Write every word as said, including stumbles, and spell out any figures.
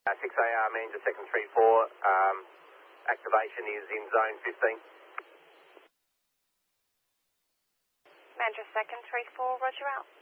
Uh, six A R, Manager second three four, um, activation is in zone fifteen. Manager second three four, roger out.